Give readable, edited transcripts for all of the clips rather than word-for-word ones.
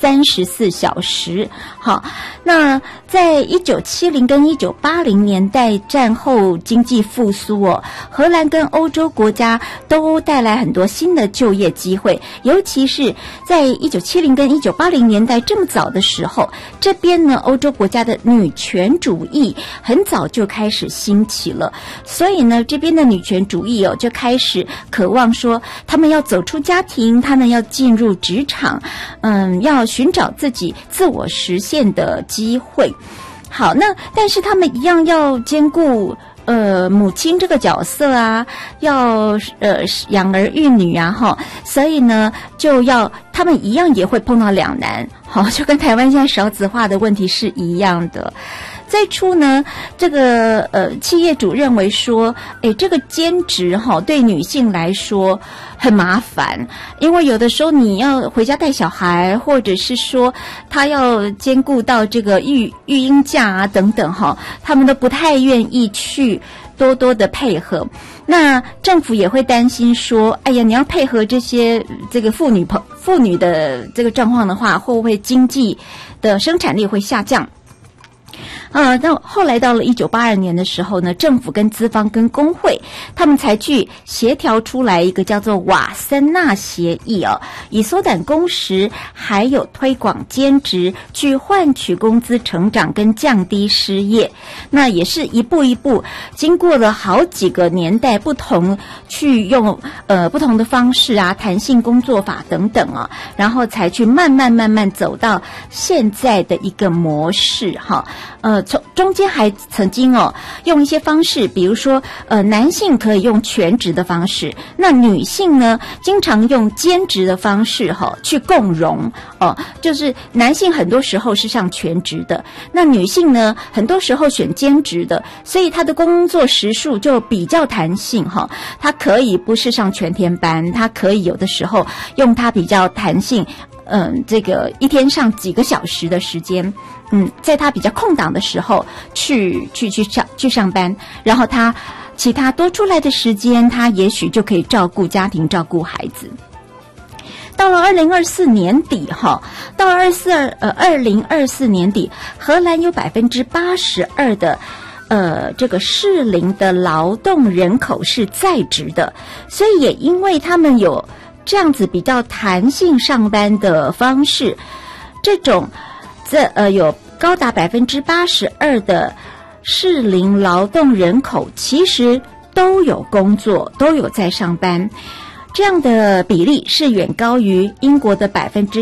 34小时。好，那在1970跟1980年代战后经济复苏哦，荷兰跟欧洲国家都带来很多新的就业机会，尤其是在1970跟1980年代这么早的时候，这边呢欧洲国家的女权主义很早就开始兴起了，所以呢这边的女权主义哦就开始渴望说他们要走出家庭，他们要进入职场，要寻找自己自我实现的机会。好，那但是他们一样要兼顾母亲这个角色啊，要养儿育女啊哈，所以呢就要他们一样也会碰到两难，好，就跟台湾现在少子化的问题是一样的。最初呢，这个企业主认为说，这个兼职哈对女性来说很麻烦，因为有的时候你要回家带小孩，或者是说他要兼顾到这个育婴假啊等等哈，他们都不太愿意去多多的配合。那政府也会担心说，哎呀，你要配合这些这个妇女的这个状况的话，会不会经济的生产力会下降？那后来到了1982年的时候呢，政府跟资方跟工会他们才去协调出来一个叫做瓦森纳协议哦，以缩短工时还有推广兼职去换取工资成长跟降低失业。那也是一步一步经过了好几个年代不同去用不同的方式啊，弹性工作法等等啊，然后才去慢慢走到现在的一个模式哈。中间还曾经用一些方式，比如说男性可以用全职的方式，那女性呢经常用兼职的方式去共融就是男性很多时候是上全职的，那女性呢很多时候选兼职的，所以她的工作时数就比较弹性她可以不是上全天班，她可以有的时候用她比较弹性这个一天上几个小时的时间，在他比较空档的时候去上班，然后他其他多出来的时间，他也许就可以照顾家庭，照顾孩子。到了2024年底到了2024年底，荷兰有82%的这个适龄的劳动人口是在职的，所以也因为他们有这样子比较弹性上班的方式，这种有高达82%的适龄劳动人口其实都有工作，都有在上班，这样的比例是远高于英国的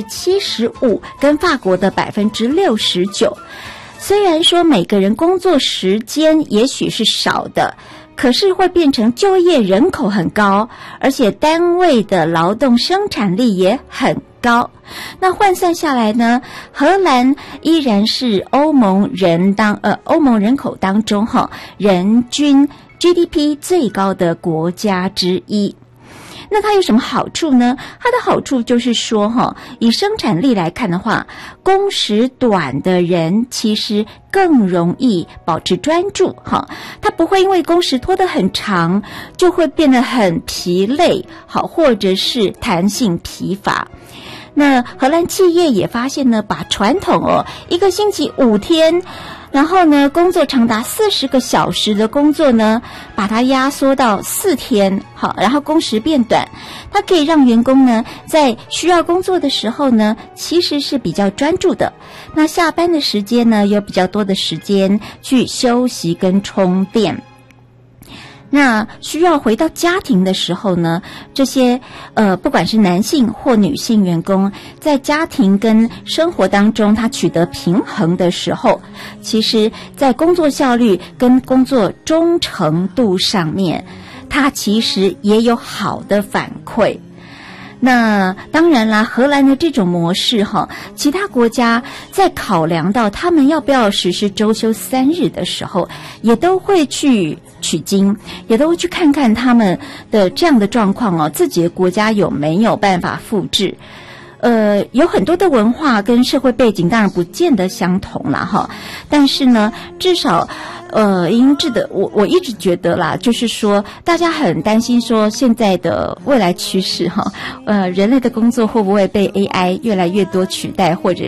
75%跟法国的69%。虽然说每个人工作时间也许是少的，可是会变成就业人口很高，而且单位的劳动生产力也很高。那换算下来呢，荷兰依然是欧盟人口当中人均 GDP 最高的国家之一。那它有什么好处呢？它的好处就是说以生产力来看的话，工时短的人其实更容易保持专注他不会因为工时拖得很长就会变得很疲累或者是弹性疲乏。那荷兰企业也发现呢，把传统一个星期5天，然后呢工作长达40个小时的工作呢，把它压缩到4天，然后工时变短，它可以让员工呢在需要工作的时候呢其实是比较专注的，那下班的时间呢有比较多的时间去休息跟充电。那需要回到家庭的时候呢，这些不管是男性或女性员工，在家庭跟生活当中他取得平衡的时候，其实在工作效率跟工作忠诚度上面，他其实也有好的反馈。那当然啦，荷兰的这种模式其他国家在考量到他们要不要实施周休3日的时候，也都会去取经，也都会去看看他们的这样的状况自己的国家有没有办法复制。有很多的文化跟社会背景当然不见得相同啦但是呢，至少音质的，我一直觉得啦，就是说大家很担心说现在的未来趋势哈，人类的工作会不会被 AI 越来越多取代，或者